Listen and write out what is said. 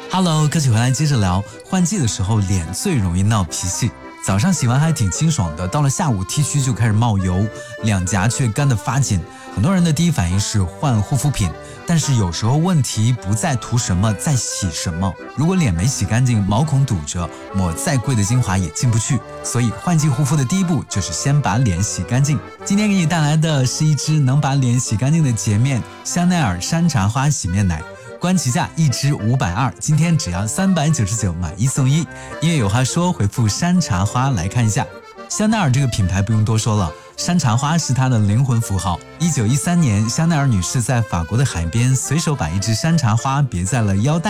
Hello， 歌曲回来接着聊。换季的时候脸最容易闹脾气，早上洗完还挺清爽的，到了下午 T 区就开始冒油，两颊却干得发紧。很多人的第一反应是换护肤品，但是有时候问题不在涂什么，在洗什么。如果脸没洗干净，毛孔堵着，抹再贵的精华也进不去。所以换季护肤的第一步就是先把脸洗干净。今天给你带来的是一支能把脸洗干净的洁面香奈儿山茶花洗面奶。官旗价一支520，今天只要399，买1送1。音乐有话说，回复山茶花来看一下。香奈儿这个品牌不用多说了，山茶花是它的灵魂符号。1913年，香奈儿女士在法国的海边随手把一支山茶花别在了腰带